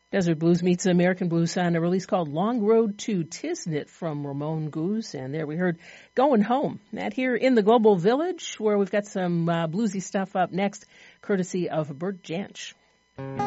Desert Blues meets American Blues on a release called Long Road to Tisnit from Ramon Goose. And there we heard Going Home. That here in the Global Village, where we've got some bluesy stuff up next, courtesy of Bert Jansch.